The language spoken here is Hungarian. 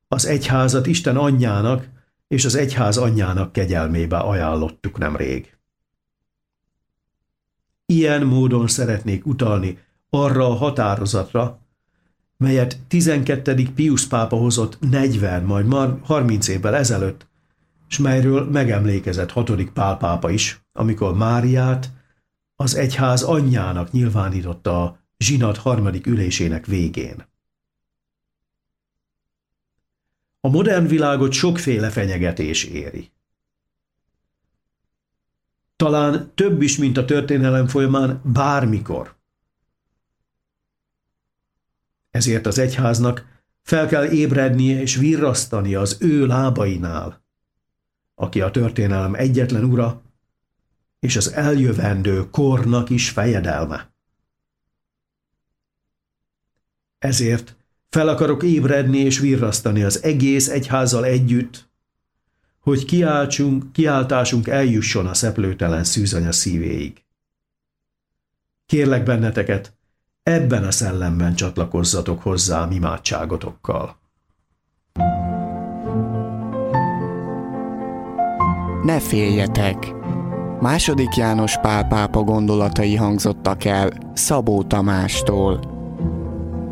Az egyházat Isten anyjának és az egyház anyjának kegyelmébe ajánlottuk nemrég. Ilyen módon szeretnék utalni arra a határozatra, melyet 12. Piusz pápa hozott 40, majd már 30 évvel ezelőtt, s melyről megemlékezett 6. Pál pápa is, amikor Máriát az egyház anyjának nyilvánította a zsinat 3. ülésének végén. A modern világot sokféle fenyegetés éri. Talán több is, mint a történelem folyamán bármikor. Ezért az egyháznak fel kell ébrednie és virrasztania az ő lábainál, aki a történelem egyetlen ura, és az eljövendő kornak is fejedelme. Ezért fel akarok ébredni és virrasztani az egész egyházzal együtt, hogy kiáltásunk eljusson a szeplőtelen szűzanya szívéig. Kérlek benneteket, ebben a szellemben csatlakozzatok hozzám imádságotokkal. Ne féljetek! II. János Pál pápa gondolatai hangzottak el Szabó Tamástól.